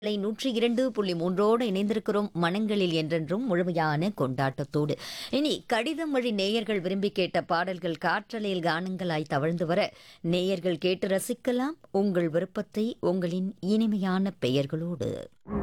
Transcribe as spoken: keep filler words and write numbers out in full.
நூற்றி இரண்டு புள்ளி மூன்றோடு இணைந்திருக்கிறோம். மனங்களில் என்றென்றும் முழுமையான கொண்டாட்டத்தோடு. இனி கடிதம் வழி நேயர்கள் விரும்பி கேட்ட பாடல்கள் காற்றலையில் கானங்களாய் தவழ்ந்து வர நேயர்கள் கேட்டு ரசிக்கலாம். உங்கள் விருப்பத்தை உங்களின் இனிமையான பெயர்களோடு.